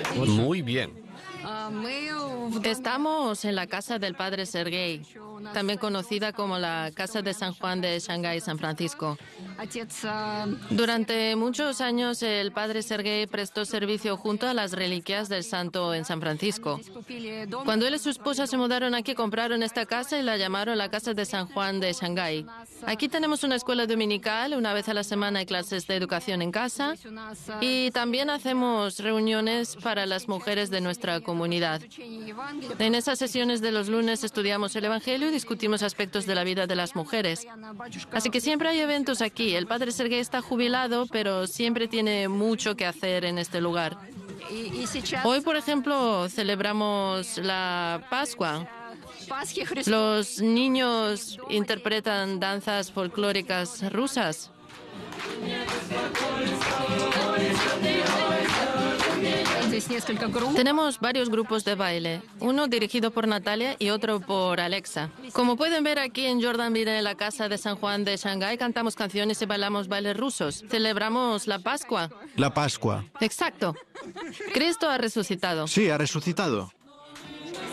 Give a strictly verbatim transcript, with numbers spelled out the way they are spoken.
Muy bien. Estamos en la casa del padre Sergei, también conocida como la Casa de San Juan de Shanghái, San Francisco. Durante muchos años el padre Sergei prestó servicio junto a las reliquias del santo en San Francisco. Cuando él y su esposa se mudaron aquí, compraron esta casa y la llamaron la Casa de San Juan de Shanghái. Aquí tenemos una escuela dominical, una vez a la semana hay clases de educación en casa y también hacemos reuniones para las mujeres de nuestra comunidad. En esas sesiones de los lunes estudiamos el Evangelio y discutimos aspectos de la vida de las mujeres. Así que siempre hay eventos aquí. El padre Sergei está jubilado, pero siempre tiene mucho que hacer en este lugar. Hoy, por ejemplo, celebramos la Pascua. Los niños interpretan danzas folclóricas rusas. Tenemos varios grupos de baile, uno dirigido por Natalia y otro por Alexa. Como pueden ver aquí en Jordanville, en la Casa de San Juan de Shanghái, cantamos canciones y bailamos bailes rusos. Celebramos la Pascua. La Pascua. Exacto. Cristo ha resucitado. Sí, ha resucitado.